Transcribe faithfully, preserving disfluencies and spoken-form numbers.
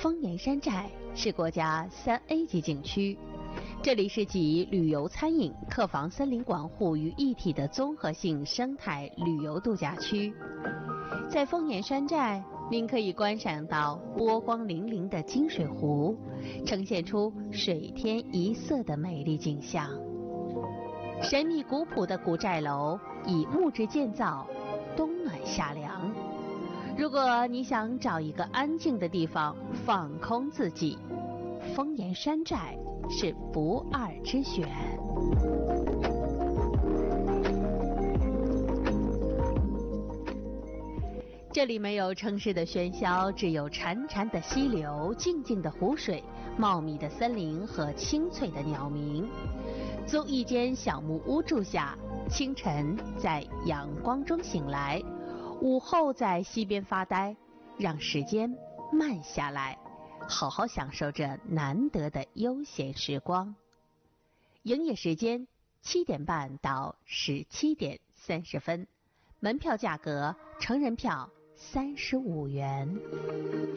丰岩山寨是国家三 A 级景区，这里是集旅游、餐饮、客房、森林管护于一体的综合性生态旅游度假区。在丰岩山寨，您可以观赏到波光粼粼的金水湖，呈现出水天一色的美丽景象。神秘古朴的古寨楼以木质建造，冬暖夏凉。如果你想找一个安静的地方放空自己，丰岩山寨是不二之选。这里没有城市的喧嚣，只有潺潺的溪流、静静的湖水、茂密的森林和清脆的鸟鸣。租一间小木屋住下，清晨在阳光中醒来，午后在溪边发呆，让时间慢下来，好好享受这难得的悠闲时光。营业时间七点半到十七点三十分，门票价格成人票三十五元。